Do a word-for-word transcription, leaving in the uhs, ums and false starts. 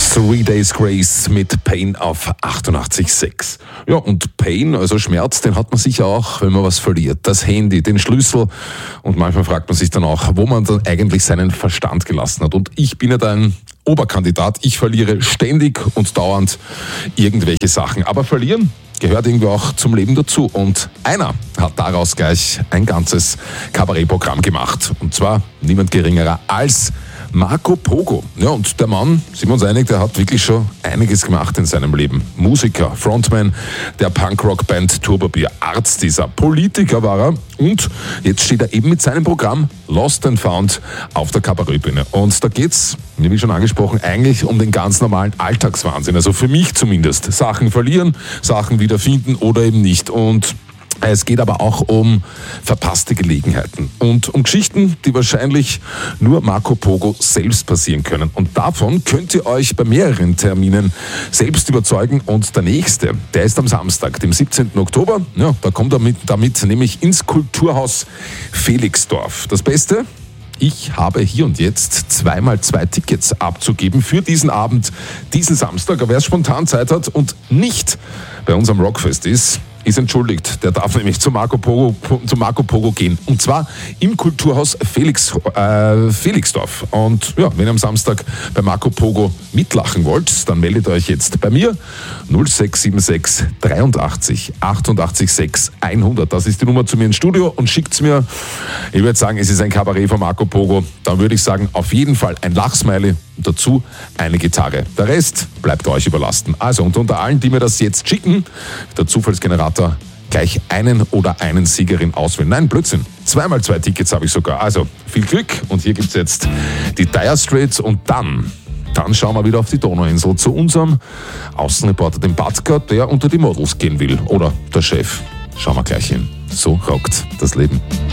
Three Days Grace mit Pain auf achtundachtzig Komma sechs. Ja, und Pain, also Schmerz, den hat man sicher auch, wenn man was verliert. Das Handy, den Schlüssel, und manchmal fragt man sich dann auch, wo man dann eigentlich seinen Verstand gelassen hat. Und ich bin ja da ein Oberkandidat. Ich verliere ständig und dauernd irgendwelche Sachen. Aber verlieren gehört irgendwie auch zum Leben dazu. Und einer hat daraus gleich ein ganzes Kabarettprogramm gemacht. Und zwar niemand geringerer als Marco Pogo. Ja, und der Mann, sind wir uns einig, der hat wirklich schon einiges gemacht in seinem Leben. Musiker, Frontman der Punkrock-Band Turbobier, Arzt dieser, Politiker war er, und jetzt steht er eben mit seinem Programm Lost and Found auf der Kabarettbühne. Und da geht's, wie schon angesprochen, eigentlich um den ganz normalen Alltagswahnsinn. Also für mich zumindest. Sachen verlieren, Sachen wiederfinden oder eben nicht. Und es geht aber auch um verpasste Gelegenheiten und um Geschichten, die wahrscheinlich nur Marco Pogo selbst passieren können. Und davon könnt ihr euch bei mehreren Terminen selbst überzeugen. Und der nächste, der ist am Samstag, dem siebzehnten Oktober. Ja, da kommt er mit, damit nämlich ins Kulturhaus Felixdorf. Das Beste: ich habe hier und jetzt zweimal zwei Tickets abzugeben für diesen Abend, diesen Samstag. Aber wer spontan Zeit hat und nicht bei unserem Rockfest ist, ist entschuldigt. Der darf nämlich zu Marco Pogo, zu Marco Pogo gehen. Und zwar im Kulturhaus Felix, äh, Felixdorf. Und ja, wenn ihr am Samstag bei Marco Pogo mitlachen wollt, dann meldet euch jetzt bei mir null sechs sieben sechs dreiundachtzig achtundachtzig sechs hundert. Das ist die Nummer zu mir ins Studio, und schickt's mir. Ich würde sagen, es ist ein Kabarett von Marco Pogo. Dann würde ich sagen, auf jeden Fall ein Lachsmiley und dazu eine Gitarre. Der Rest bleibt euch überlassen. Also, und unter allen, die mir das jetzt schicken, der Zufallsgenerator gleich einen oder einen Siegerin auswählen. Nein, Blödsinn. Zweimal zwei Tickets habe ich sogar. Also, viel Glück, und hier gibt's jetzt die Dire Straits, und dann, dann schauen wir wieder auf die Donauinsel zu unserem Außenreporter, dem Batka, der unter die Models gehen will. Oder der Chef. Schauen wir gleich hin. So rockt das Leben.